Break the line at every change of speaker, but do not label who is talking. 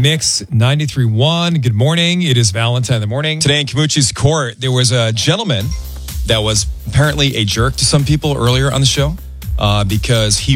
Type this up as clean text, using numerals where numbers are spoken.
Mix 93.1. Good morning. It is Valentine in the morning. Today in Camucci's court, there was a gentleman that was apparently a jerk to some people earlier on the show because he